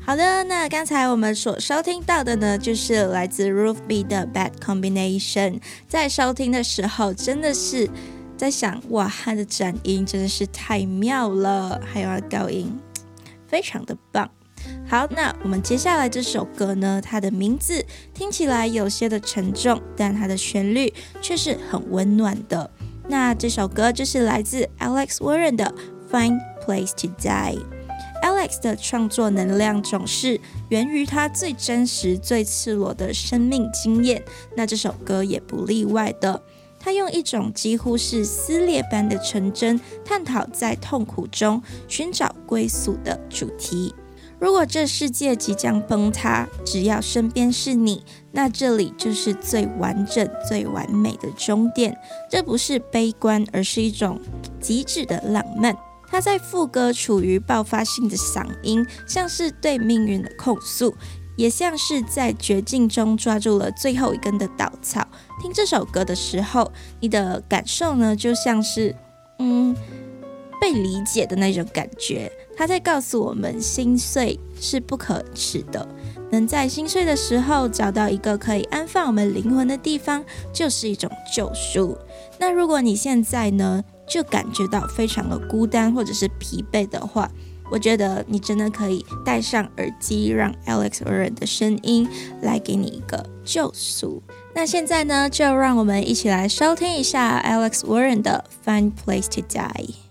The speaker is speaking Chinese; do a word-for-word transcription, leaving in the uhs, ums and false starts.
好的，那刚才我们所收听到的呢，就是来自 Ruth B 的 Bad Combination。在收听的时候，真的是在想，哇，他的转音真的是太妙了，还有他的高音，非常的棒。好，那我们接下来这首歌呢，它的名字听起来有些的沉重，但它的旋律却是很温暖的。那这首歌就是来自 Alex Warren 的 Find Place to Die。Alex 的创作能量总是源于他最真实、最赤裸的生命经验，那这首歌也不例外的。他用一种几乎是撕裂般的纯真，探讨在痛苦中寻找归宿的主题。如果这世界即将崩塌，只要身边是你，那这里就是最完整、最完美的终点。这不是悲观，而是一种极致的浪漫。他在副歌处于爆发性的嗓音，像是对命运的控诉，也像是在绝境中抓住了最后一根的稻草。听这首歌的时候，你的感受呢，就像是嗯被理解的那种感觉。他在告诉我们，心碎是不可耻的，能在心碎的时候找到一个可以安放我们灵魂的地方，就是一种救赎。那如果你现在呢，就感觉到非常的孤单或者是疲惫的话，我觉得你真的可以戴上耳机，让 Alex Warren 的声音来给你一个救赎。那现在呢，就让我们一起来收听一下 Alex Warren 的 Find Place to Die。